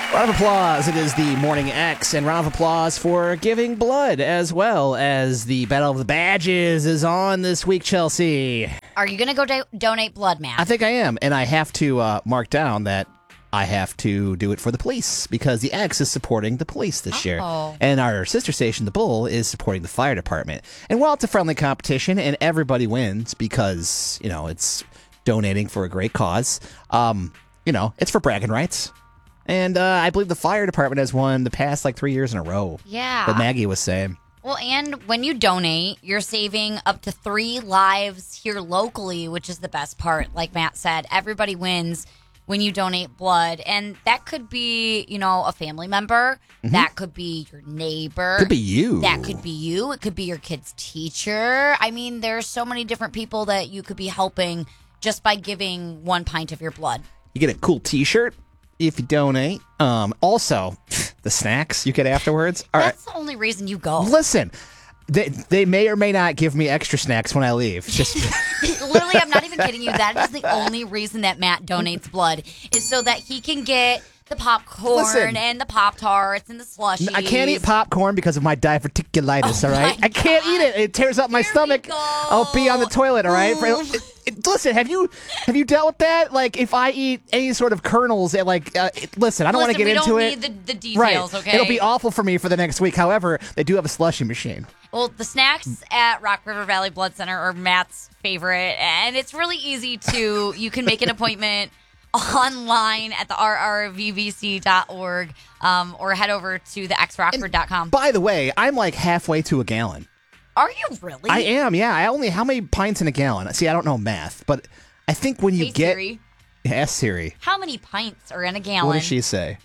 Round of applause. It is the Morning X, and round of applause for giving blood, as well as the Battle of the Badges is on this week, Chelsea. Are you going to go donate blood, Matt? I think I am, and I have to mark down that I have to do it for the police, because the X is supporting the police this year. And our sister station, The Bull, is supporting the fire department. And while it's a friendly competition, and everybody wins because, it's donating for a great cause, it's for bragging rights. And I believe the fire department has won the past 3 years in a row. Yeah. What Maggie was saying. Well, and when you donate, you're saving up to 3 lives here locally, which is the best part. Like Matt said, everybody wins when you donate blood. And that could be, a family member. Mm-hmm. That could be your neighbor. Could be you. That could be you. It could be your kid's teacher. I mean, there's so many different people that you could be helping just by giving 1 pint of your blood. You get a cool T-shirt if you donate. Also, the snacks you get afterwards. That's the only reason you go. Listen, they may or may not give me extra snacks when I leave. Just literally, I'm not even kidding you. That is the only reason that Matt donates blood, is so that he can get the popcorn and the Pop-Tarts and the slushies. I can't eat popcorn because of my diverticulitis, all right? I can't eat it. It tears up my stomach. I'll be on the toilet, all right? Listen, have you dealt with that? If I eat any sort of kernels, listen, I don't want to get into it. We don't need the details, right. Okay? It'll be awful for me for the next week. However, they do have a slushie machine. Well, the snacks at Rock River Valley Blood Center are Matt's favorite, and it's really easy you can make an appointment online at the rrvbc.org or head over to the xrockford.com. By the way, I'm halfway to a gallon. Are you really? I am, yeah. How many pints in a gallon? See, I don't know math, but I think when you get... Siri. Ask Siri. How many pints are in a gallon? What does she say?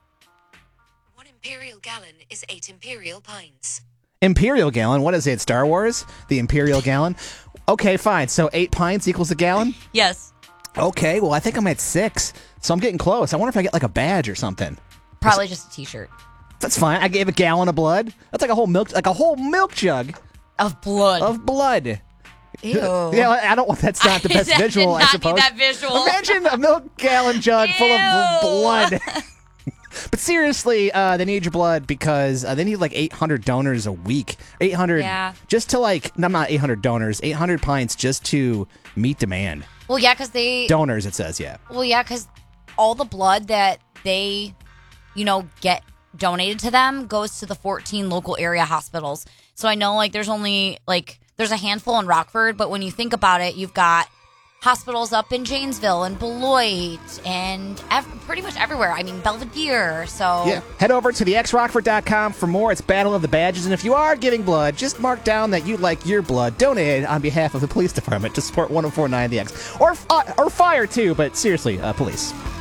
1 imperial gallon is 8 imperial pints. Imperial gallon? What is it, Star Wars? The Imperial gallon? Okay, fine. So 8 pints equals a gallon? Yes. Okay, well, I think I'm at 6, so I'm getting close. I wonder if I get a badge or something. Probably just a T-shirt. That's fine. I gave a gallon of blood. That's like a whole milk jug of blood. Yeah, Ew. I don't want. That's not the best visual. I suppose. That visual. Imagine a milk gallon jug full of blood. But seriously, they need your blood because they need 800 donors a week. 800 just to not 800 donors, 800 pints just to meet demand. Well, yeah, because donors. It says, yeah. Well, yeah, because all the blood that they, get donated to them goes to the 14 local area hospitals. So I know there's only there's a handful in Rockford, but when you think about it, you've got hospitals up in Janesville and Beloit and pretty much everywhere. I mean, Belvedere. So yeah, head over to the xrockford.com for more. It's Battle of the Badges, and if you are giving blood, just mark down that you'd like your blood donated on behalf of the police department to support 104.9 The X or fire too. But seriously, police.